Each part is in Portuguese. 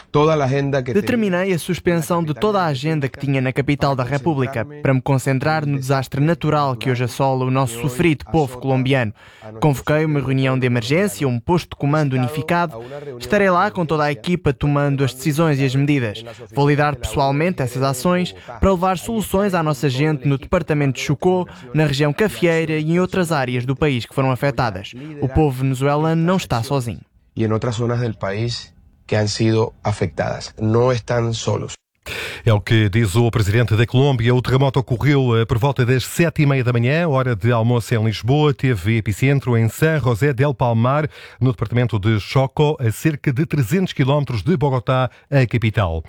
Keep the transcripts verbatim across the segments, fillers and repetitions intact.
Determinei a suspensão de toda a agenda que tinha na capital da República para me concentrar no desastre natural que hoje assola o nosso sofrido povo colombiano. Convoquei uma reunião de emergência, um posto de comando unificado. Estarei lá com toda a equipa tomando as decisões e as medidas. Vou lidar pessoalmente essas ações para levar soluções à nossa gente no departamento de Chocó, na região cafeeira e em outras áreas do país que foram afetadas. O povo venezuelano não está sozinho. E em outras zonas do país que han sido afetadas. Não estão solos. É o que diz o presidente da Colômbia. O terremoto ocorreu por volta das sete e meia da manhã, hora de almoço em Lisboa. Teve epicentro em San José del Palmar, no departamento de Chocó, a cerca de trezentos quilómetros de Bogotá, a capital.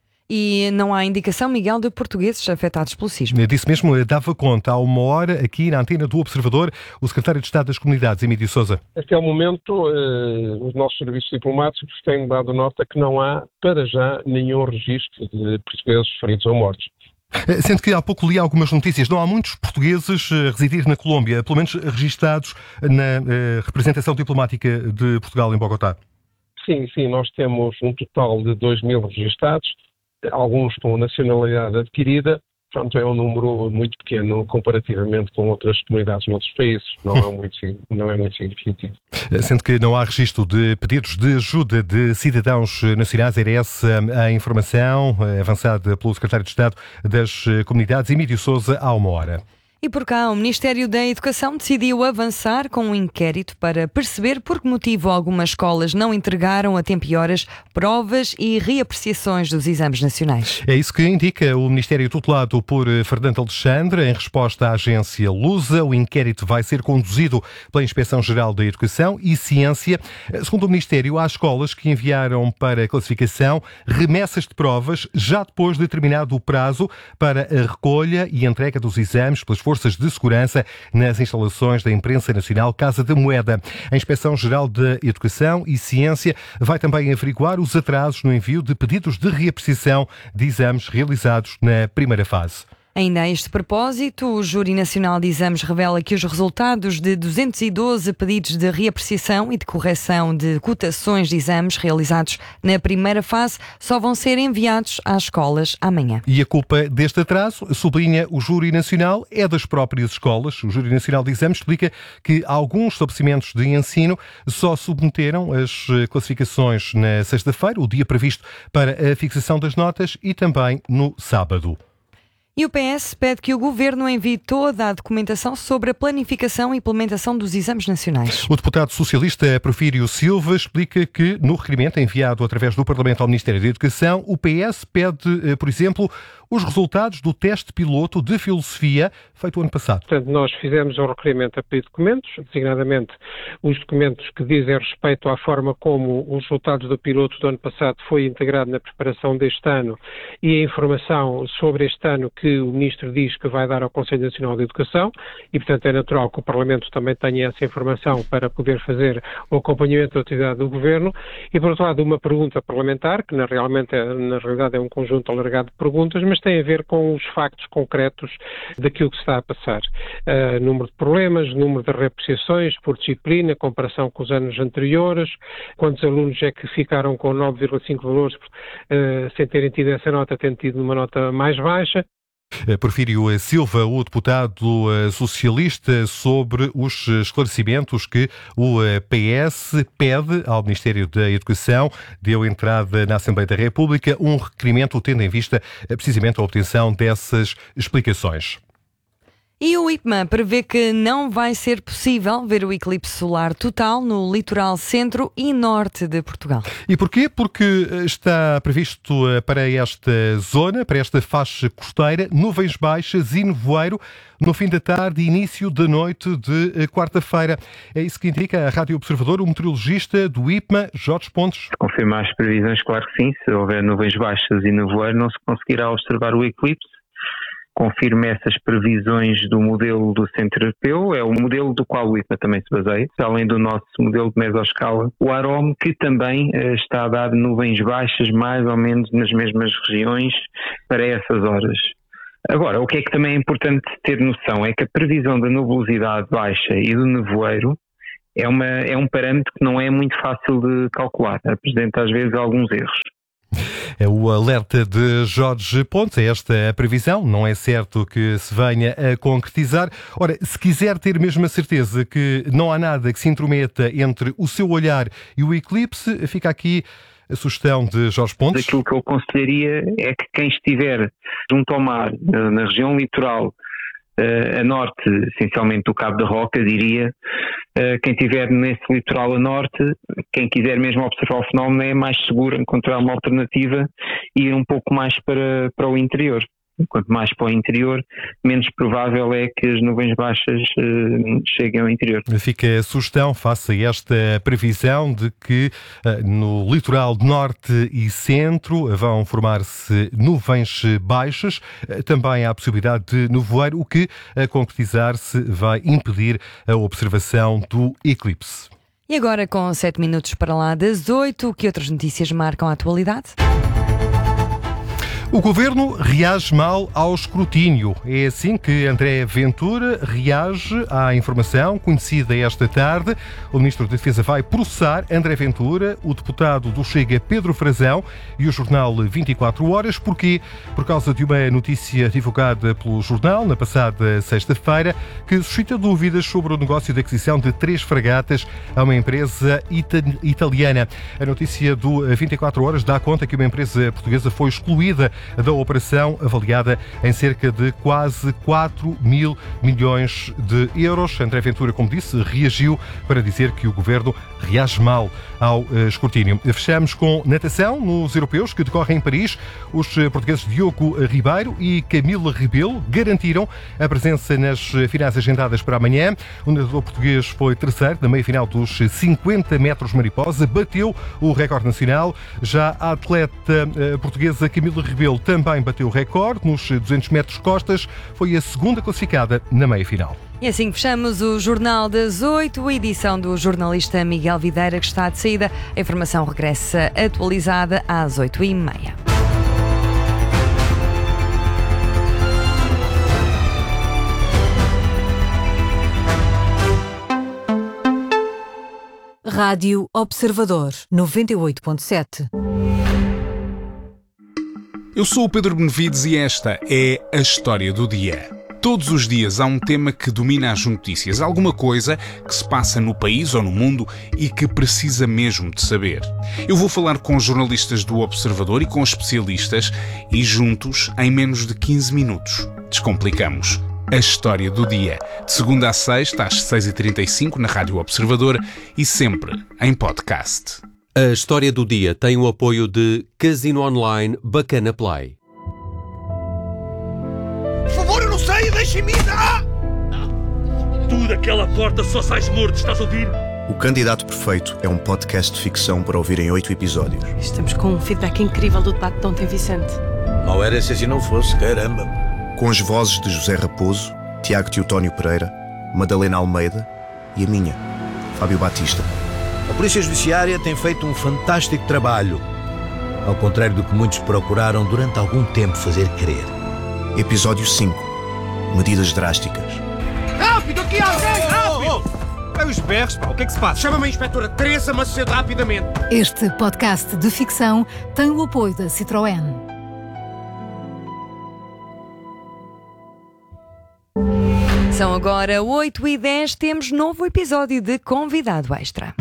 E não há indicação, Miguel, de portugueses afetados pelo sismo. Disse mesmo, dava conta há uma hora, aqui na antena do Observador, o secretário de Estado das Comunidades, Emílio Sousa. Até o momento, eh, os nossos serviços diplomáticos têm dado nota que não há, para já, nenhum registro de portugueses feridos ou mortos. Sendo que há pouco li algumas notícias, não há muitos portugueses a residir na Colômbia, pelo menos registados na eh, representação diplomática de Portugal em Bogotá. Sim, sim, nós temos um total de dois mil registados. Alguns com nacionalidade adquirida, portanto é um número muito pequeno comparativamente com outras comunidades em outros países, não é muito, não é muito significativo. Sendo que não há registro de pedidos de ajuda de cidadãos nacionais, era essa a informação avançada pelo secretário de Estado das Comunidades, Emílio Sousa, há uma hora. E por cá, o Ministério da Educação decidiu avançar com um inquérito para perceber por que motivo algumas escolas não entregaram a tempo e horas provas e reapreciações dos exames nacionais. É isso que indica o Ministério tutelado por Fernando Alexandre. Em resposta à agência Lusa, o inquérito vai ser conduzido pela Inspeção-Geral da Educação e Ciência. Segundo o Ministério, há escolas que enviaram para classificação remessas de provas já depois de terminado o prazo para a recolha e entrega dos exames pelas forças Forças de Segurança nas instalações da Imprensa Nacional Casa da Moeda. A Inspeção-Geral da Educação e Ciência vai também averiguar os atrasos no envio de pedidos de reapreciação de exames realizados na primeira fase. Ainda a este propósito, o Júri Nacional de Exames revela que os resultados de duzentos e doze pedidos de reapreciação e de correção de cotações de exames realizados na primeira fase só vão ser enviados às escolas amanhã. E a culpa deste atraso, sublinha o Júri Nacional, é das próprias escolas. O Júri Nacional de Exames explica que alguns estabelecimentos de ensino só submeteram as classificações na sexta-feira, o dia previsto para a fixação das notas, e também no sábado. E o P S pede que o Governo envie toda a documentação sobre a planificação e implementação dos exames nacionais. O deputado socialista Porfírio Silva explica que, no requerimento enviado através do Parlamento ao Ministério da Educação, o P S pede, por exemplo, os resultados do teste piloto de filosofia feito ano passado. Portanto, nós fizemos um requerimento a pedir documentos, designadamente os documentos que dizem respeito à forma como os resultados do piloto do ano passado foi integrado na preparação deste ano e a informação sobre este ano que o Ministro diz que vai dar ao Conselho Nacional de Educação e, portanto, é natural que o Parlamento também tenha essa informação para poder fazer o acompanhamento da atividade do Governo e, por outro lado, uma pergunta parlamentar, que na, realmente é, na realidade é um conjunto alargado de perguntas, mas tem a ver com os factos concretos daquilo que se está a passar. Uh, número de problemas, número de reapreciações por disciplina, comparação com os anos anteriores, quantos alunos é que ficaram com nove vírgula cinco valores uh, sem terem tido essa nota, tendo tido uma nota mais baixa. Porfírio Silva, o deputado socialista, sobre os esclarecimentos que o P S pede ao Ministério da Educação. Deu entrada na Assembleia da República um requerimento tendo em vista precisamente a obtenção dessas explicações. E o IPMA prevê que não vai ser possível ver o eclipse solar total no litoral centro e norte de Portugal. E porquê? Porque está previsto para esta zona, para esta faixa costeira, nuvens baixas e nevoeiro no fim da tarde e início da noite de quarta-feira. É isso que indica a Rádio Observador, o meteorologista do IPMA, Jorge Pontes. Confirmar as previsões, claro que sim. Se houver nuvens baixas e nevoeiro, não se conseguirá observar o eclipse. Confirma essas previsões do modelo do Centro Europeu, é o modelo do qual o IPMA também se baseia, além do nosso modelo de mesoscala, o AROME, que também eh, está a dar nuvens baixas mais ou menos nas mesmas regiões para essas horas. Agora, o que é que também é importante ter noção é que a previsão da nubosidade baixa e do nevoeiro é, uma, é um parâmetro que não é muito fácil de calcular, apresenta às vezes alguns erros. É o alerta de Jorge Pontes, é esta a previsão, não é certo que se venha a concretizar. Ora, se quiser ter mesmo a certeza que não há nada que se intrometa entre o seu olhar e o eclipse, fica aqui a sugestão de Jorge Pontes. Aquilo que eu aconselharia é que quem estiver junto ao mar, na região litoral, a norte, essencialmente do Cabo da Roca, diria, quem estiver nesse litoral a norte, quem quiser mesmo observar o fenómeno, é mais seguro encontrar uma alternativa e ir um pouco mais para, para o interior. Quanto mais para o interior, menos provável é que as nuvens baixas uh, cheguem ao interior. Fica a sugestão, faça esta previsão de que uh, no litoral norte e centro vão formar-se nuvens baixas. Uh, também há a possibilidade de nevoeiro, o que, a concretizar-se, vai impedir a observação do eclipse. E agora, com sete minutos para lá das oito, que outras notícias marcam a atualidade? O Governo reage mal ao escrutínio. É assim que André Ventura reage à informação conhecida esta tarde. O Ministro da Defesa vai processar André Ventura, o deputado do Chega Pedro Frazão e o jornal vinte e quatro horas. Porquê? Por causa de uma notícia divulgada pelo jornal na passada sexta-feira que suscita dúvidas sobre o negócio de aquisição de três fragatas a uma empresa ita- italiana. A notícia do vinte e quatro horas dá conta que uma empresa portuguesa foi excluída da operação, avaliada em cerca de quase quatro mil milhões de euros. André Ventura, como disse, reagiu para dizer que o Governo reage mal ao escrutínio. Fechamos com natação nos europeus que decorrem em Paris. Os portugueses Diogo Ribeiro e Camila Rebelo garantiram a presença nas finais agendadas para amanhã. O nadador português foi terceiro na meia-final dos cinquenta metros mariposa, bateu o recorde nacional. Já a atleta portuguesa Camila Rebelo também bateu o recorde nos duzentos metros costas, foi a segunda classificada na meia-final. E assim fechamos o Jornal das oito, a edição do jornalista Miguel Videira, que está de saída. A informação regressa atualizada às oito e meia. Rádio Observador, noventa e oito ponto sete. Eu sou o Pedro Benevides e esta é a História do Dia. Todos os dias há um tema que domina as notícias, alguma coisa que se passa no país ou no mundo e que precisa mesmo de saber. Eu vou falar com jornalistas do Observador e com especialistas e juntos, em menos de quinze minutos, descomplicamos a História do Dia. De segunda a sexta, às seis e trinta e cinco, na Rádio Observador e sempre em podcast. A História do Dia tem o apoio de Casino Online Bacana Play. Por favor, eu não sei, deixem-me ir! Ah! Tu daquela porta só sais morto, estás a ouvir? O Candidato Perfeito é um podcast de ficção para ouvir em oito episódios. Estamos com um feedback incrível do debate de ontem, Vicente. Mal era se assim não fosse, caramba. Com as vozes de José Raposo, Tiago Teotónio Pereira, Madalena Almeida e a minha, Fábio Batista. A Polícia Judiciária tem feito um fantástico trabalho, ao contrário do que muitos procuraram durante algum tempo fazer crer. Episódio cinco. Medidas drásticas. Rápido, aqui alguém! Rápido! É os berros, pá. O que é que se passa? Chama-me a inspetora Teresa Macedo rapidamente. Este podcast de ficção tem o apoio da Citroën. São agora oito e dez, temos novo episódio de Convidado Extra.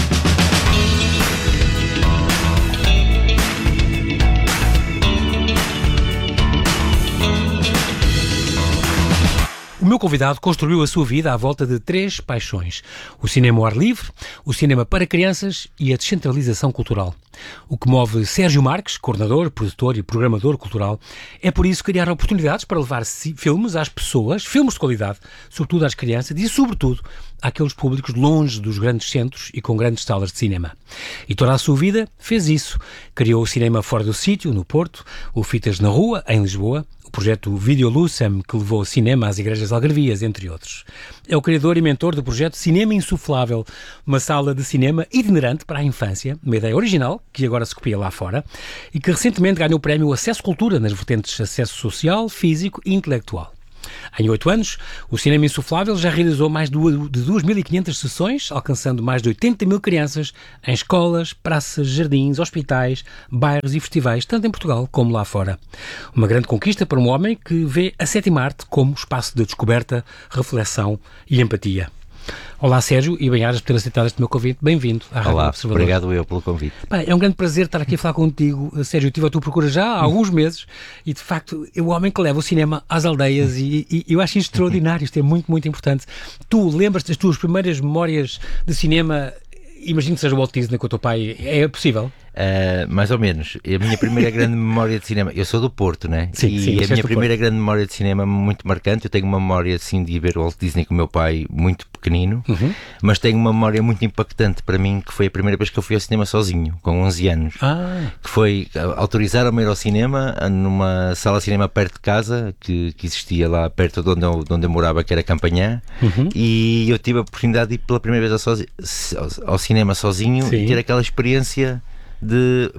O meu convidado construiu a sua vida à volta de três paixões: o cinema ao ar livre, o cinema para crianças e a descentralização cultural. O que move Sérgio Marques, coordenador, produtor e programador cultural, é por isso criar oportunidades para levar filmes às pessoas, filmes de qualidade, sobretudo às crianças e, sobretudo, àqueles públicos longe dos grandes centros e com grandes salas de cinema. E toda a sua vida fez isso. Criou o cinema fora do sítio, no Porto, o Fitas na Rua, em Lisboa, o projeto Videolucem, que levou o cinema às igrejas algarvias, entre outros. É o criador e mentor do projeto Cinema Insuflável, uma sala de cinema itinerante para a infância, uma ideia original, que agora se copia lá fora, e que recentemente ganhou o prémio Acesso Cultura nas vertentes acesso social, físico e intelectual. Em oito anos, o Cinema Insuflável já realizou mais de duas mil e quinhentas sessões, alcançando mais de oitenta mil crianças em escolas, praças, jardins, hospitais, bairros e festivais, tanto em Portugal como lá fora. Uma grande conquista para um homem que vê a sétima arte como espaço de descoberta, reflexão e empatia. Olá, Sérgio, e bem-ajas por ter aceitado este meu convite. Bem-vindo à Rádio Olá, Observador. Obrigado eu pelo convite. Bem, é um grande prazer estar aqui a falar contigo. Sérgio, eu estive à tua procura já há alguns meses e, de facto, é o homem que leva o cinema às aldeias e, e, e eu acho isto extraordinário. Isto é muito, muito importante. Tu lembras-te das tuas primeiras memórias de cinema? Imagino que seja o Walt Disney com o teu pai. É possível? Uh, mais ou menos. A minha primeira grande memória de cinema, eu sou do Porto, né? Sim, e sim, a minha primeira Porto. grande memória de cinema muito marcante, eu tenho uma memória assim de ir ver o Walt Disney com o meu pai muito pequenino, uhum. mas tenho uma memória muito impactante para mim, que foi a primeira vez que eu fui ao cinema sozinho, com onze anos. Ah. Que foi, autorizaram-me a ir ao cinema numa sala de cinema perto de casa, que, que existia lá perto de onde eu, de onde eu morava, que era Campanhã, uhum. e eu tive a oportunidade de ir pela primeira vez ao, sozi- ao, ao cinema sozinho. Sim. E ter aquela experiência de...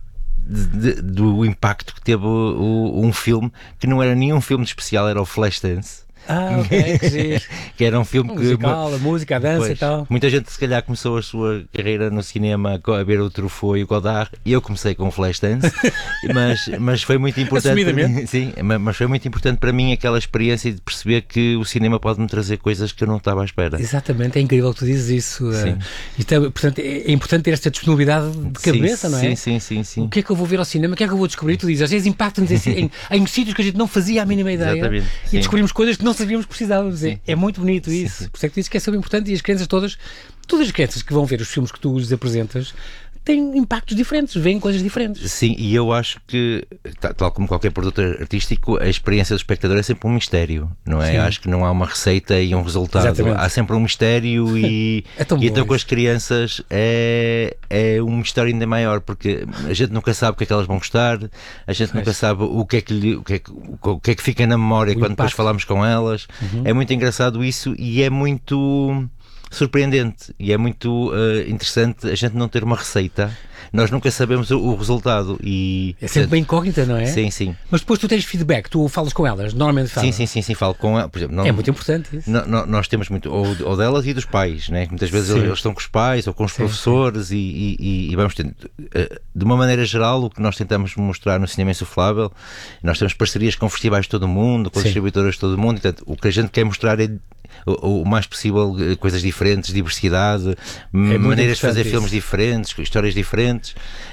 De, de, do impacto que teve o, o, um filme que não era nenhum filme de especial, era o Flashdance. Ah, ok, que giro. Que era um filme um que... musical, a música, a dança pois, e tal. Muita gente se calhar começou a sua carreira no cinema a ver o Truffaut e o Godard, e eu comecei com o Flashdance, mas, mas foi muito importante para mim, sim, mas foi muito importante para mim aquela experiência de perceber que o cinema pode me trazer coisas que eu não estava à espera. Exatamente, é incrível que tu dizes isso. Sim. Isto é, portanto, é importante ter esta disponibilidade de cabeça, sim, não é? Sim, sim, sim, sim. O que é que eu vou ver ao cinema? O que é que eu vou descobrir? Tu dizes, às vezes impacta-nos em, em, em sítios que a gente não fazia a mínima ideia. Exatamente, e sim. descobrimos coisas que não sabíamos que precisávamos. Sim. É muito bonito isso. Sim, sim. Por isso é que dizes que é super importante e as crianças todas, todas as crianças que vão ver os filmes que tu lhes apresentas têm impactos diferentes, veem coisas diferentes. Sim, e eu acho que, tal como qualquer produto artístico, a experiência do espectador é sempre um mistério, não é? Sim. Acho que não há uma receita e um resultado. Exatamente. Há sempre um mistério e, é tão e então bom com isso. As crianças é, é um mistério ainda maior, porque a gente nunca sabe o que é que elas vão gostar, a gente nunca sabe o que é que, lhe, o que, é que, o que, é que fica na memória o quando impacto. Depois falamos com elas. Uhum. É muito engraçado isso e é muito surpreendente e é muito uh, interessante a gente não ter uma receita. Nós nunca sabemos o, o resultado e... É sempre bem incógnita, não é? Sim, sim. Mas depois tu tens feedback, tu falas com elas, normalmente falas. Sim, sim, sim, sim, falo com elas. Por exemplo, não, é muito importante isso. Não, não, nós temos muito, ou, ou delas e dos pais, né? Muitas vezes sim. Eles estão com os pais ou com os sim, professores sim. E, e, e vamos ter... De uma maneira geral, o que nós tentamos mostrar no Cinema Insuflável, nós temos parcerias com festivais de todo o mundo, com distribuidoras de todo o mundo, e, portanto, o que a gente quer mostrar é o, o mais possível coisas diferentes, diversidade, é maneiras de fazer isso. Filmes diferentes, histórias diferentes.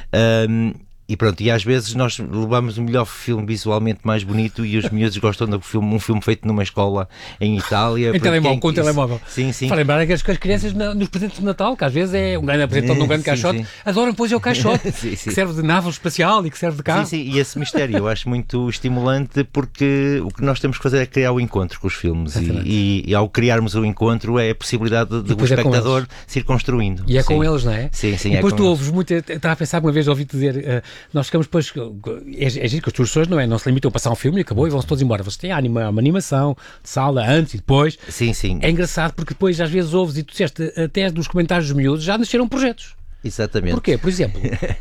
Um, e pronto, e às vezes nós levamos o melhor filme visualmente mais bonito e os miúdos gostam de um filme, um filme feito numa escola em Itália. Em telemóvel, com telemóvel. Sim, sim. Para lembrar que as, as crianças nos presentes de Natal, que às vezes é um grande apresentador num grande sim, caixote, sim. Adoram depois é o caixote, sim, sim. Que serve de nave espacial e que serve de carro. Sim, sim, e esse mistério eu acho muito estimulante porque o que nós temos que fazer é criar o encontro com os filmes e, e, e ao criarmos o encontro é a possibilidade de, de o espectador é se ir construindo. E é sim. com eles, não é? Sim, sim. E depois é tu eles. ouves muito, estava a pensar uma vez, ouvi-te dizer, uh, nós ficamos depois. É, é giro que as tuas pessoas não, é, não se limitam a passar um filme e acabou e vão-se todos embora. Você tem anima, uma animação de sala antes e depois. Sim, sim. É engraçado porque depois às vezes ouves e tu disseste até dos comentários dos miúdos já nasceram projetos. Exatamente. Porquê? Por exemplo?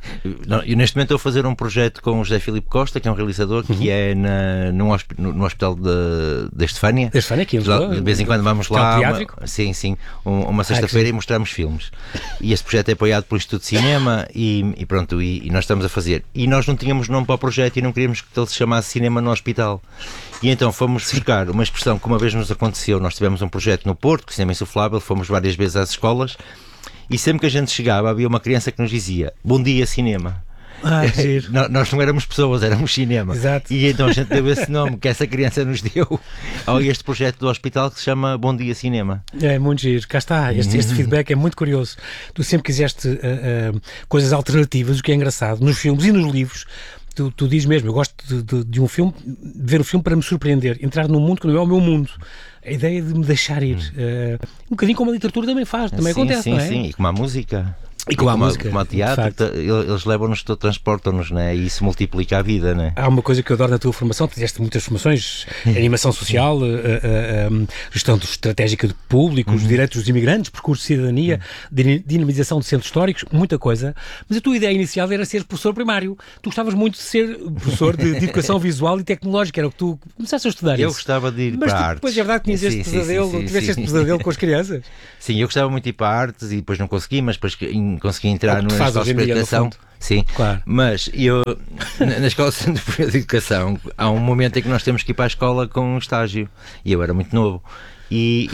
Eu neste momento estou a fazer um projeto com o José Filipe Costa, que é um realizador, uhum. que é na, no, no, no hospital de, de Estefânia. De Estefânia, aqui em Lisboa. De vez em quando vamos lá, uma, sim, sim, um, uma sexta-feira ah, e mostramos filmes. E esse projeto é apoiado pelo Instituto de Cinema e, e pronto, e, e nós estamos a fazer. E nós não tínhamos nome para o projeto e não queríamos que ele se chamasse Cinema no Hospital. E então fomos buscar uma expressão que uma vez nos aconteceu. Nós tivemos um projeto no Porto, que Cinema Insuflável, fomos várias vezes às escolas. E sempre que a gente chegava havia uma criança que nos dizia bom dia cinema. Ah, nós não éramos pessoas, éramos cinema. Exato. E então a gente deu esse nome que essa criança nos deu a este projeto do hospital que se chama Bom Dia Cinema. É muito giro, cá está, este, este feedback é muito curioso. Tu sempre quiseste uh, uh, coisas alternativas, o que é engraçado, nos filmes e nos livros. Tu, tu dizes mesmo, eu gosto de, de, de um filme, de ver o filme para me surpreender, entrar num mundo que não é o meu mundo. A ideia de me deixar ir. Uh, um bocadinho como a literatura também faz, também sim, acontece, sim, não é? Sim, sim, e como a música. E com a como, música, como a teatro, eles levam-nos, transportam-nos, né? E isso multiplica a vida, né? Há uma coisa que eu adoro na tua formação, tu fizeste muitas formações, animação social, a, a, a gestão estratégica de público, os uhum. direitos dos imigrantes, percurso de cidadania, uhum. dinamização de centros históricos, muita coisa, mas a tua ideia inicial era ser professor primário. Tu gostavas muito de ser professor de, de educação visual e tecnológica, era o que tu começaste a estudar. Eu isso. gostava de ir mas para tu, artes. Depois é verdade que tinhas este pesadelo, sim, sim, tiveste este pesadelo com as crianças. Sim, eu gostava muito de ir para artes e depois não consegui, mas depois consegui entrar no faz hoje em dia, no fundo. Sim, claro. Mas eu, na Escola Superior de Educação, há um momento em que nós temos que ir para a escola com um estágio, e eu era muito novo, e,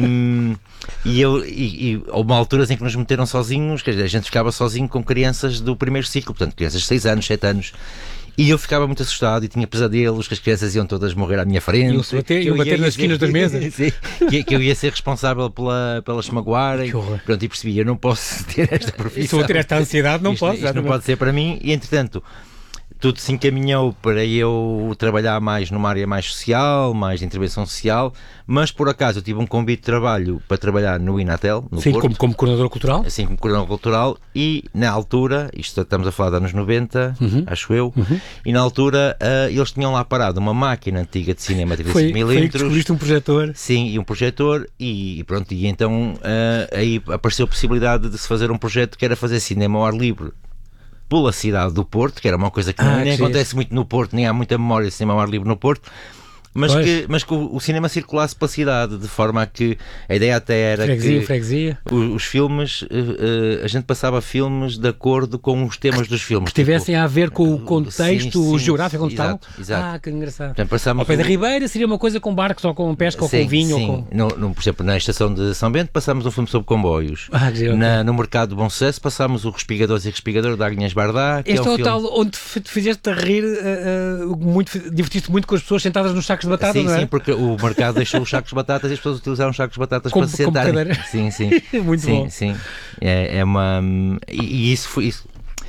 e, e, eu, e, e houve alturas em que nos meteram sozinhos, quer dizer, a gente ficava sozinho com crianças do primeiro ciclo, portanto, crianças de seis anos, sete anos, e eu ficava muito assustado e tinha pesadelos que as crianças iam todas morrer à minha frente. E bater, eu bater nas esquinas das mesas. Sim, que, que eu ia ser responsável pela, pelas magoarem. Pronto, e percebi, eu não posso ter esta profissão. Se eu ter esta ansiedade, não isto, posso. Isto não pode ser para mim. E entretanto, tudo se encaminhou para eu trabalhar mais numa área mais social, mais de intervenção social, mas por acaso eu tive um convite de trabalho para trabalhar no Inatel, no Sim, Porto. como, como coordenador cultural? Sim, como coordenador cultural, e na altura, isto estamos a falar de anos noventa, uhum. acho eu, uhum. e na altura uh, eles tinham lá parado uma máquina antiga de cinema de trinta e cinco milímetros. Foi que descobriste um projetor. Sim, e um projetor, e, e pronto, e então uh, aí apareceu a possibilidade de se fazer um projeto que era fazer cinema ao ar livre pela cidade do Porto, que era uma coisa que ah, nem que acontece sim. muito no Porto, nem há muita memória de cinema ao ar livre no Porto, mas pois. que, mas que o, o cinema circulasse pela cidade, de forma a que a ideia até era freguesia, que freguesia. Os, os filmes, uh, uh, a gente passava filmes de acordo com os temas dos filmes. Que tivessem tipo, a ver com o contexto sim, sim, geográfico onde exato, estavam? Exato. Ah, que engraçado. Portanto, passamos ao pé o... da Ribeira seria uma coisa com barcos, ou com pesca, sim, ou com vinho. Sim. Ou com... No, no, por exemplo, na estação de São Bento passámos um filme sobre comboios. Ah, que na, okay. No Mercado de Bom Sucesso passámos o Respigadores e Respigador da Agnes Bardá. Que este é, um é o filme... tal onde te fizeste a rir, uh, uh, muito, divertiste muito com as pessoas sentadas nos sacos de batata, sim, não é? Sim, porque o mercado deixou os sacos de batatas e as pessoas utilizaram os sacos de batatas como, para se sentarem. Sim, sim. Muito sim, bom. Sim, é, é uma... E, e isso foi... Isso.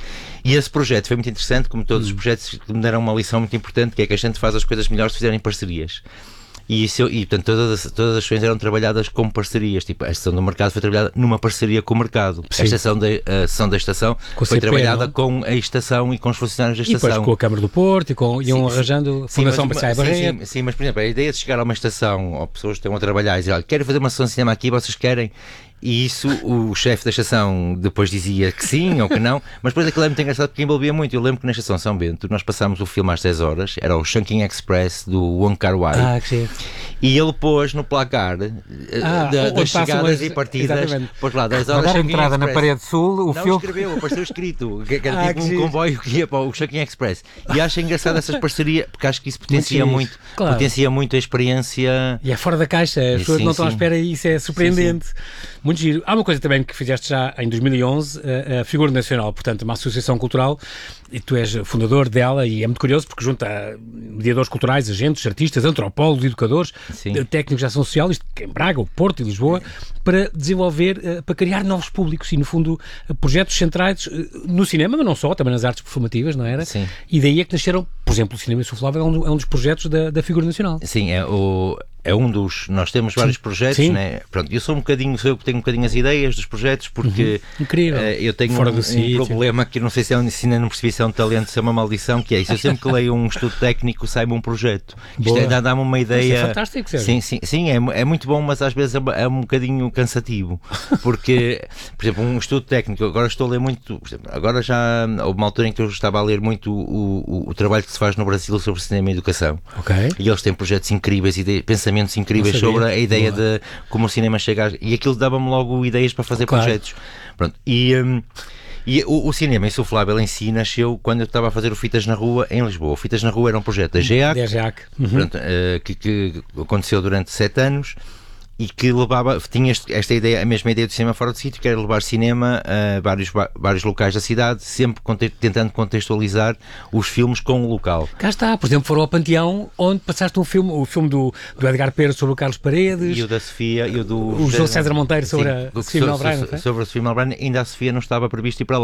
E esse projeto foi muito interessante, como todos hum. os projetos que me deram uma lição muito importante, que é que a gente faz as coisas melhores se fizerem parcerias. E, isso, e portanto, todas, todas as ações eram trabalhadas como parcerias. Tipo, a sessão do mercado foi trabalhada numa parceria com o mercado. Sim. A sessão da, a sessão da estação com foi C P, trabalhada não? com a estação e com os funcionários da estação. E depois com a Câmara do Porto, e com, iam sim, arranjando sim, Fundação mas, Barçai Barreto. Sim, sim, mas por exemplo, a ideia de chegar a uma estação, ou pessoas que estão a trabalhar e dizer, olha, quero fazer uma sessão de cinema aqui, vocês querem? E isso o chefe da estação depois dizia que sim ou que não, mas depois aquilo é muito engraçado porque envolvia muito. Eu lembro que na estação São Bento nós passámos o filme às dez horas, era o Chungking Express do Wong Kar-wai. Ah, que sim. E ele pôs no placar ah, da, das chegadas e partidas, exatamente. Pôs lá dez horas. A entrada na parede sul, o não filme. escreveu, apareceu escrito, que era ah, tipo que um sim. comboio que ia para o Chungking Express. E acho engraçado essas parcerias, porque acho que isso potencia muito, muito, claro. potencia muito a experiência. E é fora da caixa, as pessoas não estão à espera e isso é surpreendente. Sim, sim. Muito giro. Há uma coisa também que fizeste já em dois mil e onze, a, a Figura Nacional, portanto, uma associação cultural, e tu és fundador dela, e é muito curioso porque junta mediadores culturais, agentes, artistas, antropólogos, educadores, Sim. técnicos de ação social, isto em Braga, o Porto e Lisboa, para desenvolver, para criar novos públicos e, no fundo, projetos centrados no cinema, mas não só, também nas artes performativas, não era? Sim. E daí é que nasceram, por exemplo, o Cinema Insuflável é um, é um dos projetos da, da Figura Nacional. Sim, é o... É um dos... Nós temos vários Sim. projetos, Sim. né? Pronto, eu sou um bocadinho, sou eu que tenho um bocadinho as ideias dos projetos, porque uhum. Incrível. Uh, eu tenho Fora um, do um problema que não sei se é um, se ainda não percebi se é um talento, se é uma maldição, que é isso. Eu sempre que leio um estudo técnico, sai-me um projeto. Boa. Isto é, dá-me uma ideia... Isso é fantástico, Sérgio. Sim, sim, sim é, é muito bom, mas às vezes é, é um bocadinho cansativo, porque, por exemplo, um estudo técnico, agora estou a ler muito, por exemplo, agora já houve uma altura em que eu estava a ler muito o, o, o trabalho que se faz no Brasil sobre cinema e educação. Okay. E eles têm projetos incríveis, ideias, pensamentos incríveis sobre a ideia Boa. de como o cinema chega a... E aquilo dava-me logo ideias para fazer claro. projetos. Pronto. E, um, e o, o cinema insuflável em si nasceu quando eu estava a fazer o Fitas na Rua em Lisboa. O Fitas na Rua era um projeto da G E A C, da G E A C. Uhum. Pronto, uh, que, que aconteceu durante sete anos e que levava, tinha este, esta ideia, a mesma ideia do cinema fora do sítio, que era levar cinema a vários, vários locais da cidade, sempre conte, tentando contextualizar os filmes com o local. Cá está, por exemplo, foram ao Panteão, onde passaste um filme, o filme do, do Edgar Pera sobre o Carlos Paredes. E o da Sofia, e o do... O José César Monteiro sobre sim, a Sofia Malbranco. Sobre, sobre a Sofia Malbranco, ainda a Sofia não estava previsto ir para lá.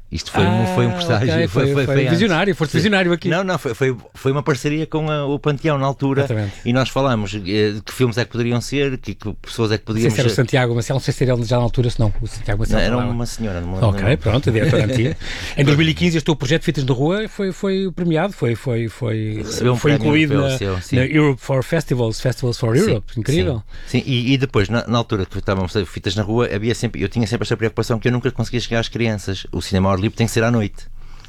Isto foi, ah, um, foi um presságio. Okay, foi, foi, foi, foi visionário, foste visionário aqui. Não, não, foi, foi, foi uma parceria com a, o Panteão na altura. Exatamente. E nós falámos de que filmes é que poderiam ser, que, que pessoas é que podíamos... Não sei se era o Santiago Maciel, não sei se era ele já na altura, se não. O Santiago Maciel não, era falava. uma senhora. Não, ok, não, pronto, a diretora antiga. Em dois mil e quinze este teu projeto Fitas na Rua foi, foi premiado, foi, foi, foi, Recebeu um foi incluído europeu, na, seu, na Europe for Festivals, Festivals for Europe, sim, incrível. Sim, sim. E, e depois, na, na altura que estávamos a Fitas na Rua, havia sempre, eu tinha sempre esta preocupação que eu nunca conseguia chegar às crianças. O cinema ao ar livre tem que ser à noite.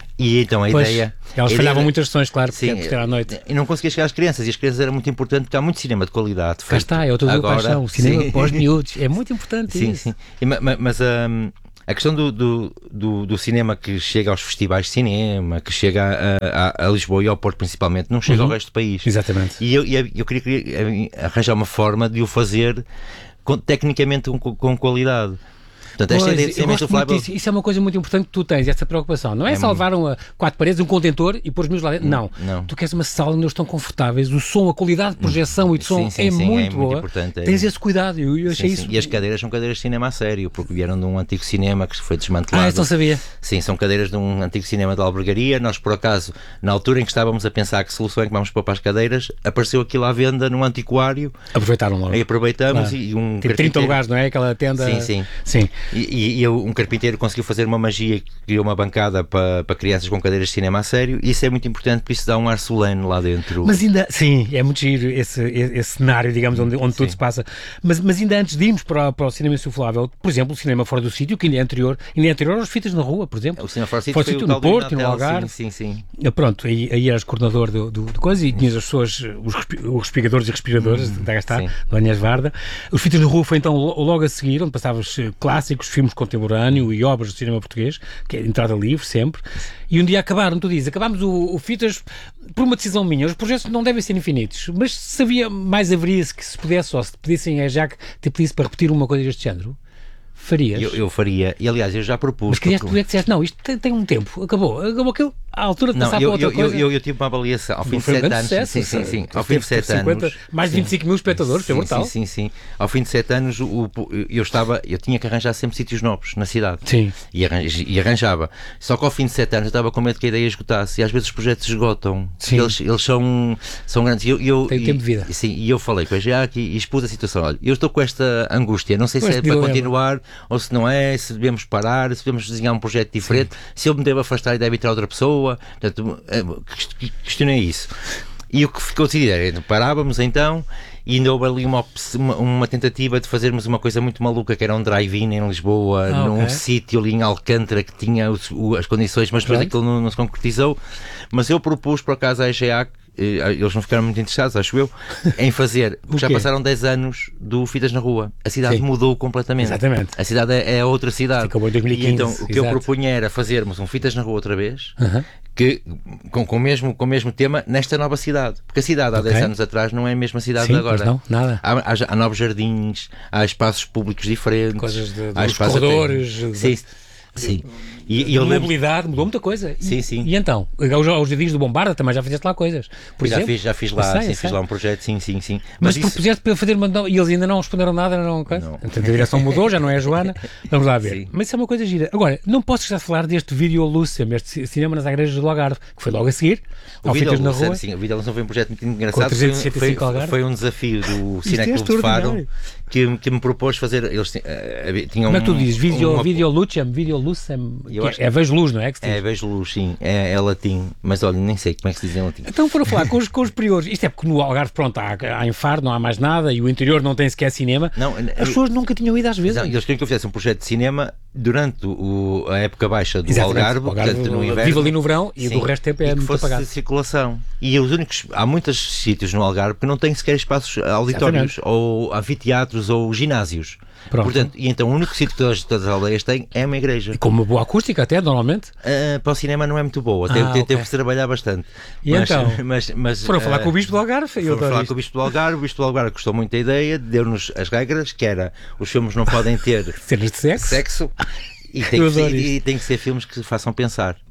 E então a pois, ideia... Elas a falhavam ideia, muitas sessões, claro, porque sim, é por ter à noite. E não conseguia chegar às crianças, e as crianças era muito importante porque há muito cinema de qualidade. Cá está, é outra paixão, o cinema para os miúdos, é muito importante sim, isso. Sim, sim. Mas, mas um, a questão do, do, do, do cinema que chega aos festivais de cinema, que chega a, a, a Lisboa e ao Porto principalmente, não chega uhum. ao resto do país. Exatamente. E eu, eu, eu queria, queria arranjar uma forma de o fazer com, tecnicamente com, com qualidade. Portanto, esta pois, ideia de cinema insuflável... isso, isso é uma coisa muito importante que tu tens, essa preocupação. Não é, é salvar uma, quatro paredes, um contentor e pôr os meus lá dentro. Não. não. Tu queres uma sala onde eles estão confortáveis, o som, a qualidade de projeção e de som sim, sim, é, sim, muito é boa. Muito importante, é. Tens esse cuidado. Eu, eu achei sim, isso. Sim. E as cadeiras são cadeiras de cinema a sério, porque vieram de um antigo cinema que foi desmantelado. Ah, isso não sabia. Sim, são cadeiras de um antigo cinema de albergaria. Nós, por acaso, na altura em que estávamos a pensar que solução é que vamos pôr para as cadeiras, apareceu aquilo à venda num antiquário. Aproveitaram logo. Aí aproveitamos claro. e um Tem trinta lugares, não é? Aquela tenda. Sim, sim. sim. E, e, e um carpinteiro conseguiu fazer uma magia que criou uma bancada para, para crianças com cadeiras de cinema a sério, e isso é muito importante porque isso dá um ar solene lá dentro. Mas ainda, sim, é muito giro esse, esse, esse cenário, digamos, onde, onde tudo se passa. Mas, mas ainda antes de irmos para, para o cinema insuflável, por exemplo, o cinema fora do sítio, que ainda é anterior, ainda é anterior aos Fitas na Rua, por exemplo. O cinema fora do sítio, fora foi sítio o no tal Porto, no Natal, Algarve. Sim, sim, sim. Pronto, aí, aí eras coordenador do, do, do coisa e tinhas as pessoas, os, os respigadores e respiradores, hum, da gastar, do Anhas Varda. Os Fitas na Rua foi então logo a seguir, onde passavas clássicos, filmes contemporâneos e obras do cinema português, que é entrada livre, sempre. E um dia acabaram, tu dizes, acabámos o, o Fitas por uma decisão minha. Os projetos não devem ser infinitos, mas se havia mais haveria se que se pudesse, ou se te pedissem a Jacques te pedisse para repetir uma coisa deste género, farias? Eu, eu faria, e aliás eu já propus. Mas querias, porque... tu é que disseste, não, isto tem, tem um tempo, acabou, acabou aquilo, à altura de não, passar eu, para outra eu, coisa. Eu, eu, eu tive uma avaliação ao fim de sete anos. Sucesso, sim, sim, sim. Ao fim de sete cinquenta, anos. Mais de vinte e cinco mil espectadores, sim, foi brutal. Sim, sim, sim. Ao fim de sete anos, o, o, eu estava, eu tinha que arranjar sempre sítios novos na cidade. Sim. E, arranj, e arranjava. Só que ao fim de sete anos eu estava com medo que a ideia esgotasse. E às vezes os projetos esgotam. Sim. Eles, eles são, são grandes. Eu, eu, Tem e, tempo de vida. Sim, e eu falei com a Jacques e, e expus a situação. Olha, eu estou com esta angústia. Não sei pois se é para continuar ou se não é, se devemos parar, se devemos desenhar um projeto diferente, sim. se eu me devo afastar e deve entrar outra pessoa. Portanto, questionei isso. E o que ficou decidido era, parávamos então, e ainda houve ali uma, uma, uma tentativa de fazermos uma coisa muito maluca, que era um drive-in em Lisboa, ah, num okay. sítio ali em Alcântara que tinha os, o, as condições, mas depois aquilo não, não se concretizou. Mas eu propus, por acaso, à E G A C, eles não ficaram muito interessados, acho eu, em fazer, porque já passaram dez anos do Fitas na Rua. A cidade sim. mudou completamente. Exatamente. A cidade é, é outra cidade. Acabou em dois mil e quinze. E então o que exato. eu propunha era fazermos um Fitas na Rua outra vez, uh-huh. que, com, com, o mesmo, com o mesmo tema, nesta nova cidade. Porque a cidade há okay. dez anos atrás não é a mesma cidade sim, de agora. Pois não, nada. Há, há, há novos jardins, há espaços públicos diferentes, coisas de, há dos corredores. De... Sim, sim. E, e a mobilidade mudou muita coisa. Sim, sim. E, e então? Aos, aos jardins do Bombarda também já fizeste lá coisas. Por já, exemplo, fiz, já fiz lá, sei, sim, fiz lá um projeto, sim, sim, sim. Mas, Mas propuseste para fazer uma. E eles ainda não responderam nada, não, não. Então, a direção mudou, já não é a Joana. Vamos lá ver. Sim. Mas isso é uma coisa gira. Agora, não posso estar a falar deste Vídeo Lúcia, este cinema nas igrejas do Algarve, que foi logo a seguir. O Vídeo Lúcia, sim, o Vídeo Lúcia foi um projeto muito engraçado. Foi, foi, foi um desafio do Cineclube de Faro que, que me propôs fazer. Eles uh, tinham. Como é que tu dizes? Vídeo uma... Lúcia, Vídeo Lúcia. É, é vejo luz, não é? Que é, vejo luz, sim. É, é latim. Mas olha, nem sei como é que se diz em latim. Então foram falar com os, com os priores. Isto é porque no Algarve, pronto, há, há em Faro, não há mais nada e o interior não tem sequer cinema. Não, As pessoas nunca tinham ido às vezes. Não, eles queriam que eu fizesse um projeto de cinema durante o, a época baixa do Algarve, Algarve, portanto no inverno. Vive ali no verão e sim, do resto tempo é muito apagado. Circulação. E os únicos, há muitos sítios no Algarve que não têm sequer espaços auditórios, exatamente. Ou anfiteatros ou ginásios. Pronto. Portanto, e então o único sítio que todas, todas as aldeias têm é uma igreja. E com uma boa acústica até, normalmente? Uh, para o cinema não é muito boa, ah, teve, okay. teve que se trabalhar bastante. E mas, então? Mas, mas, foram uh, falar com o Bispo do Algarve? Foram falar isto. com o Bispo do Algarve, o Bispo do Algarve gostou muito da ideia, deu-nos as regras, que era, os filmes não podem ter cenas de sexo, sexo e, tem que ser, e tem que ser filmes que façam pensar.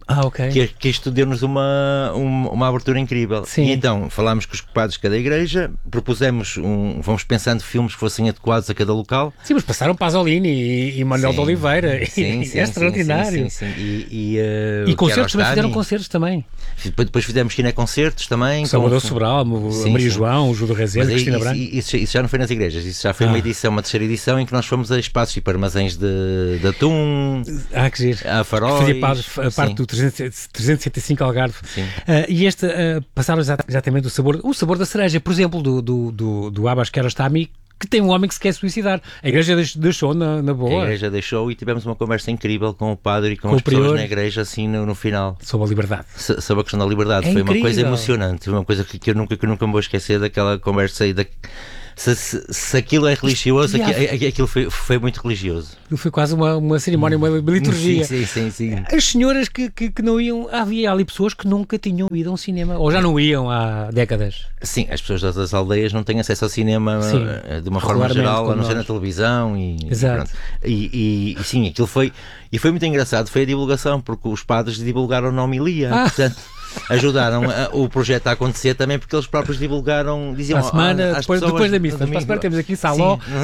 Ah, ok. Que, que isto deu-nos uma, uma, uma abertura incrível. Sim. E então falámos com os padres de cada igreja, propusemos, um, fomos pensando filmes que fossem adequados a cada local. Sim, mas passaram Pasolini e, e Manuel de Oliveira. Sim, e, sim, é extraordinário. Sim, sim, sim. E, e, uh, e concertos também fizeram concertos também. Depois fizemos ciné-concertos também. Salvador Sobral, a Maria João, o Júlio Rezende, Cristina isso, Branco. Isso, isso já não foi nas igrejas, isso já foi ah. uma edição, uma terceira edição em que nós fomos a espaços tipo armazéns de, de atum, ah, que giro. a faróis. Fazia parte, a parte do trezentos e sessenta e cinco Algarve. Uh, e este uh, passaram exatamente o sabor, o sabor da cereja, por exemplo, do, do, do, do Abbas Kiarostami, que tem um homem que se quer suicidar. A igreja deixou na, na boa. A igreja deixou e tivemos uma conversa incrível com o padre e com, com as prior, pessoas na igreja, assim, no, no final. Sobre a liberdade. So, sobre a questão da liberdade. É foi incrível. Uma coisa emocionante, uma coisa que, que, eu nunca, que eu nunca me vou esquecer daquela conversa e da... Se, se, se aquilo é religioso, aquilo, aquilo foi, foi muito religioso. Foi quase uma, uma cerimónia, uma liturgia. Sim, sim, sim, sim. As senhoras que, que, que não iam... Havia ali pessoas que nunca tinham ido a um cinema, ou já não iam há décadas. Sim, as pessoas das, das aldeias não têm acesso ao cinema sim, de uma forma geral, a não ser na televisão. E, Exato. E, e, e sim, aquilo foi... E foi muito engraçado, foi a divulgação, porque os padres divulgaram na homilia, ah. portanto... ajudaram a, o projeto a acontecer também porque eles próprios divulgaram, diziam à semana, às depois, depois da missa, para a semana temos aqui Saló. Sim, não,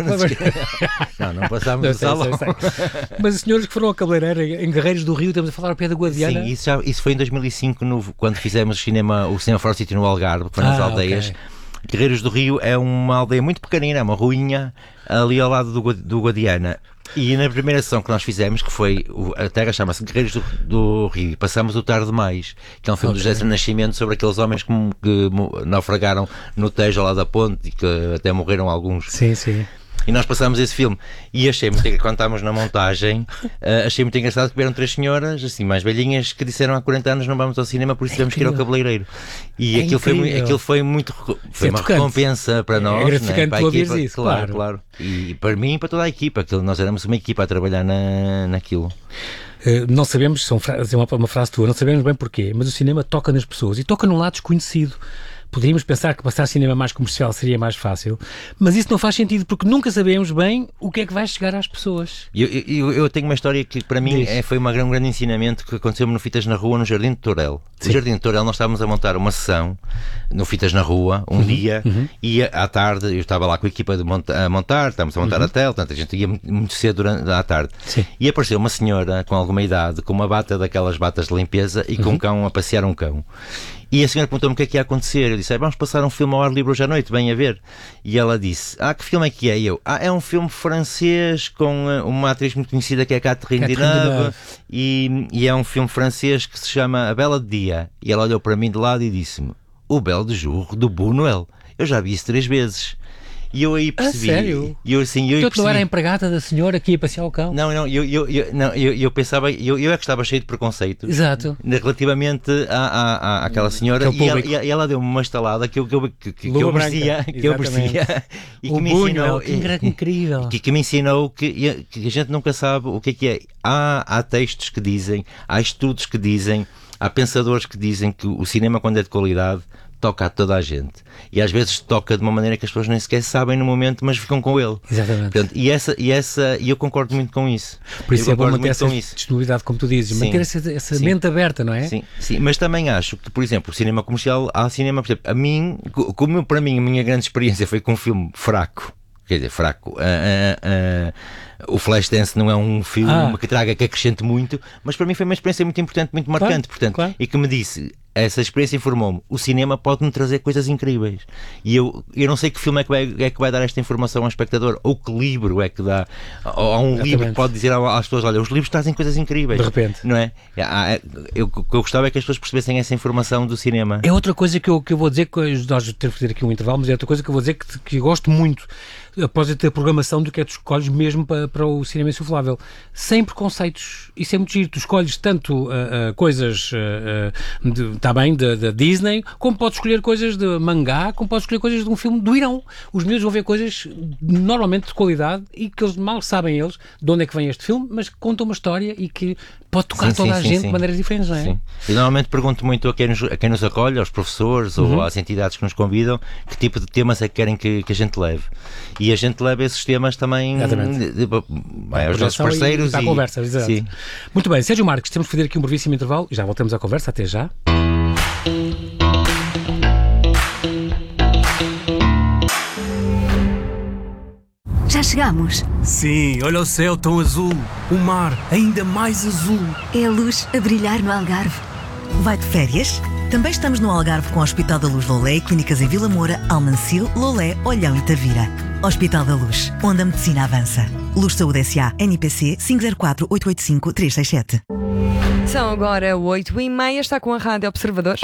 não, não, não passámos do Saló. Mas os senhores que foram a cabeleireira em Guerreiros do Rio, estamos a falar ao pé da Guadiana. Sim, isso, já, isso foi em dois mil e cinco, no, quando fizemos o cinema, o cinema Forest City no Algarve, que foi nas ah, aldeias. Okay. Guerreiros do Rio é uma aldeia muito pequenina, é uma ruinha ali ao lado do, do Guadiana. E na primeira sessão que nós fizemos, que foi, a terra chama-se Guerreiros do, do Rio, passamos o Tarde Demais, que é um filme okay. do José Nascimento sobre aqueles homens que, que naufragaram no Tejo ao lado da ponte e que até morreram alguns. Sim, sim. E nós passámos esse filme e achei muito, quando estávamos na montagem, uh, achei muito engraçado que vieram três senhoras, assim, mais velhinhas, que disseram há quarenta anos não vamos ao cinema, por isso é tivemos que ir ao cabeleireiro. E é aquilo, foi, aquilo foi muito, foi é uma tocante. recompensa para nós, é gratificante, né? Para a equipa, isso, claro, claro, claro. E para mim e para toda a equipa, que nós éramos uma equipa a trabalhar na, naquilo. Uh, não sabemos, são fra- uma, uma frase tua, não sabemos bem porquê, mas o cinema toca nas pessoas e toca num lado desconhecido. Poderíamos pensar que passar cinema mais comercial seria mais fácil, mas isso não faz sentido porque nunca sabemos bem o que é que vai chegar às pessoas. Eu, eu, eu tenho uma história que para mim é, foi uma, um grande ensinamento que aconteceu no Fitas na Rua, no Jardim de Torel. No Jardim de Torel nós estávamos a montar uma sessão no Fitas na Rua, um uhum, dia, uhum. e à tarde eu estava lá com a equipa de monta- a montar, estávamos a montar uhum. a tela, portanto a gente ia muito cedo durante, à tarde. Sim. E apareceu uma senhora com alguma idade, com uma bata daquelas batas de limpeza e com uhum. um cão a passear um cão. E a senhora perguntou-me o que é que ia acontecer. Eu disse, vamos passar um filme ao ar livre hoje à noite, bem a ver. E ela disse, ah, que filme é que é? E eu, ah, é um filme francês com uma atriz muito conhecida que é Catherine Deneuve, e, e é um filme francês que se chama A Bela de Dia. E ela olhou para mim de lado e disse-me, O Bel de Jour, do Buñuel. Eu já vi isso três vezes. E eu aí percebi. Ah, sério? E eu, assim, eu então percebi... não era a empregada da senhora que ia passear o cão? Não, não, eu, eu, eu, não, eu, eu pensava, eu, eu é que estava cheio de preconceito. Exato. Relativamente à, à, à, àquela senhora. E ela, e ela deu-me uma estalada que eu, que eu, que, que eu merecia. Que eu merecia e que o me Buñuel, ensinou. que incrível. Que, que me ensinou que, que a gente nunca sabe o que é que é. Há, há textos que dizem, há estudos que dizem, há pensadores que dizem que o cinema, quando é de qualidade, toca a toda a gente. E às vezes toca de uma maneira que as pessoas nem sequer sabem no momento, mas ficam com ele. Exatamente. Portanto, e, essa, e, essa, e eu concordo muito com isso. Por isso eu é bom manter essa disponibilidade, como tu dizes, sim, manter essa, essa sim, mente aberta, não é? Sim, sim, mas também acho que, por exemplo, o cinema comercial, há cinema, por exemplo, a mim, como para mim a minha grande experiência foi com um filme fraco, quer dizer, fraco, uh, uh, uh, o Flashdance não é um filme ah. que traga, que acrescente muito, mas para mim foi uma experiência muito importante, muito marcante, claro, portanto, claro. E que me disse, essa experiência informou-me, o cinema pode-me trazer coisas incríveis, e eu, eu não sei que filme é que, vai, é que vai dar esta informação ao espectador, ou que livro é que dá, ou há um Exatamente. livro que pode dizer às pessoas, olha, os livros trazem coisas incríveis, de repente, não é? Eu, o que eu gostava é que as pessoas percebessem essa informação do cinema. É outra coisa que eu, que eu vou dizer, que nós temos que fazer aqui um intervalo, mas é outra coisa que eu vou dizer que, que eu gosto muito, após a ter a programação do que é tu escolhes mesmo para, para o cinema insuflável, sem preconceitos, isso é muito giro, tu escolhes tanto uh, uh, coisas uh, de, tá bem, da Disney, como podes escolher coisas de mangá, como podes escolher coisas de um filme do Irão. Os miúdos vão ver coisas normalmente de qualidade e que eles mal sabem eles de onde é que vem este filme, mas que contam uma história e que pode tocar sim, toda sim, a gente sim. de maneiras diferentes, não é? Sim. E normalmente pergunto muito a quem nos, a quem nos acolhe, aos professores uhum. ou às entidades que nos convidam, que tipo de temas é que querem que, que a gente leve. E a gente leva esses temas também de, de, é, aos nossos parceiros e, e... conversa, exato. Sim. Muito bem, Sérgio Marques, temos de fazer aqui um brevíssimo intervalo e já voltamos à conversa. Até já. Já chegamos. Sim, olha o céu tão azul, o mar ainda mais azul. É a luz a brilhar no Algarve. Vai de férias? Também estamos no Algarve com o Hospital da Luz Lolé e clínicas em Vila Moura, Almancil, Lolé, Olhão e Tavira. Hospital da Luz, onde a medicina avança. Luz Saúde S A, N I P C cinco zero quatro, oito oito cinco, três seis sete. São agora oito e meia, está com a Rádio Observadores.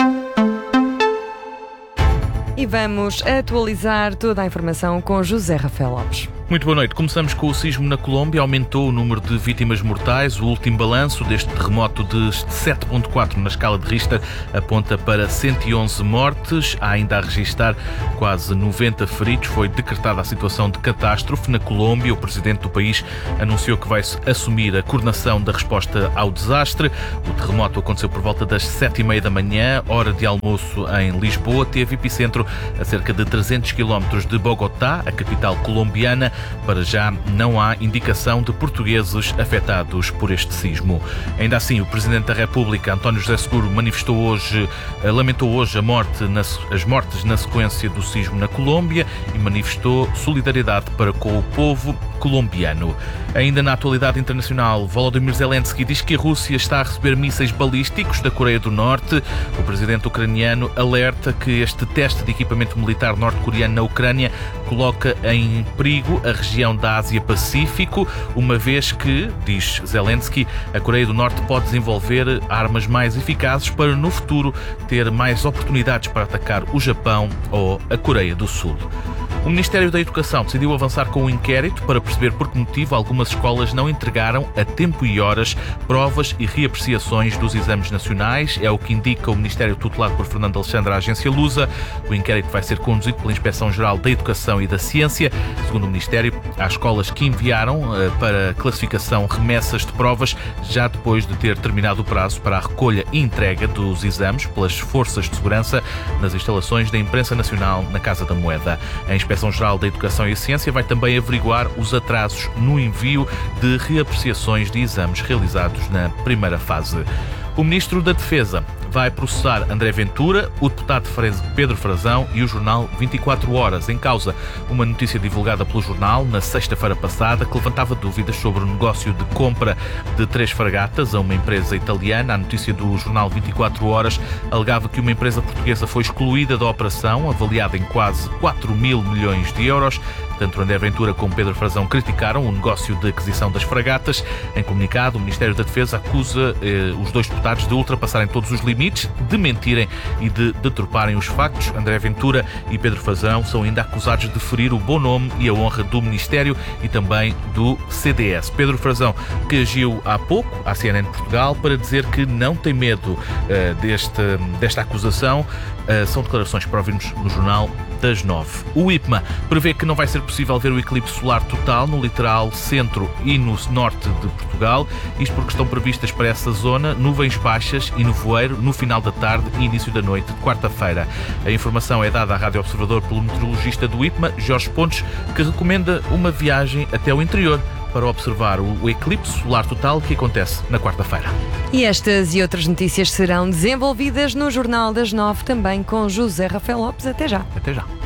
E vamos atualizar toda a informação com José Rafael Lopes. Muito boa noite. Começamos com o sismo na Colômbia. Aumentou o número de vítimas mortais. O último balanço deste terremoto de sete ponto quatro na escala de Richter aponta para cento e onze mortes. Há ainda a registrar quase noventa feridos. Foi decretada a situação de catástrofe na Colômbia. O presidente do país anunciou que vai assumir a coordenação da resposta ao desastre. O terremoto aconteceu por volta das sete e meia da manhã, hora de almoço em Lisboa. Teve epicentro a cerca de trezentos quilómetros de Bogotá, a capital colombiana. Para já não há indicação de portugueses afetados por este sismo. Ainda assim, o Presidente da República, António José Seguro, manifestou hoje, lamentou hoje a morte, as mortes na sequência do sismo na Colômbia e manifestou solidariedade para com o povo colombiano. Ainda na atualidade internacional, Volodymyr Zelensky diz que a Rússia está a receber mísseis balísticos da Coreia do Norte. O presidente ucraniano alerta que este teste de equipamento militar norte-coreano na Ucrânia coloca em perigo a região da Ásia-Pacífico, uma vez que, diz Zelensky, a Coreia do Norte pode desenvolver armas mais eficazes para, no futuro, ter mais oportunidades para atacar o Japão ou a Coreia do Sul. O Ministério da Educação decidiu avançar com um inquérito para perceber por que motivo algumas escolas não entregaram a tempo e horas provas e reapreciações dos exames nacionais. É o que indica o Ministério tutelado por Fernando Alexandre à agência Lusa. O inquérito vai ser conduzido pela Inspeção-Geral da Educação e da Ciência. Segundo o Ministério, há escolas que enviaram uh, para classificação remessas de provas já depois de ter terminado o prazo para a recolha e entrega dos exames pelas forças de segurança nas instalações da Imprensa Nacional na Casa da Moeda. A Inspeção-Geral da Educação e Ciência vai também averiguar os atrasos no envio de reapreciações de exames realizados na primeira fase. O Ministro da Defesa vai processar André Ventura, o deputado Pedro Frazão e o jornal vinte e quatro horas. Em causa, uma notícia divulgada pelo jornal na sexta-feira passada que levantava dúvidas sobre o negócio de compra de três fragatas a uma empresa italiana. A notícia do jornal vinte e quatro horas alegava que uma empresa portuguesa foi excluída da operação, avaliada em quase quatro mil milhões de euros. Tanto André Ventura como Pedro Frazão criticaram o negócio de aquisição das fragatas. Em comunicado, o Ministério da Defesa acusa eh, os dois deputados de ultrapassarem todos os limites, de mentirem e de deturparem os factos. André Ventura e Pedro Frazão são ainda acusados de ferir o bom nome e a honra do Ministério e também do C D S. Pedro Frazão, que agiu há pouco à C N N Portugal para dizer que não tem medo uh, deste, desta acusação. Uh, são declarações para ouvirmos no Jornal das Nove. O IPMA prevê que não vai ser possível ver o eclipse solar total no litoral centro e no norte de Portugal. Isto porque estão previstas para essa zona nuvens baixas e nevoeiro no final da tarde e início da noite de quarta-feira. A informação é dada à Rádio Observador pelo meteorologista do IPMA, Jorge Pontes, que recomenda uma viagem até o interior para observar o eclipse solar total que acontece na quarta-feira. E estas e outras notícias serão desenvolvidas no Jornal das Nove, também com José Rafael Lopes. Até já. Até já.